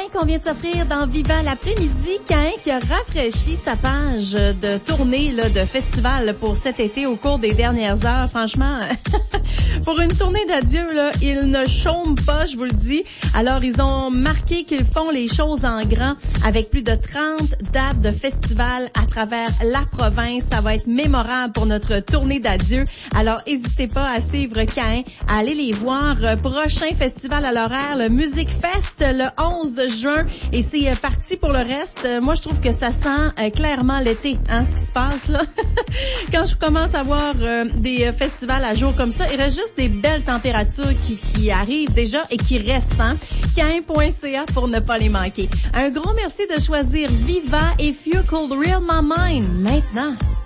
qu'on vient de s'offrir dans Viva l'après-midi. Caïn qui a rafraîchi sa page de tournée là, de festival pour cet été au cours des dernières heures. Franchement, pour une tournée d'adieu, là, ils ne chôment pas, je vous le dis. Alors, ils ont marqué qu'ils font les choses en grand avec plus de 30 dates de festival à travers la province. Ça va être mémorable pour notre tournée d'adieu. Alors, n'hésitez pas à suivre Caïn, à aller les voir. Prochain festival à l'horaire, le Music Fest, le 11 juin. Et c'est parti pour le reste. Moi, je trouve que ça sent clairement l'été, hein, ce qui se passe là. Quand je commence à voir des festivals à jour comme ça, il reste juste des belles températures qui arrivent déjà et qui restent, hein. Cain.ca pour ne pas les manquer. Un gros merci de choisir Viva et If You Could Reel My Mind maintenant.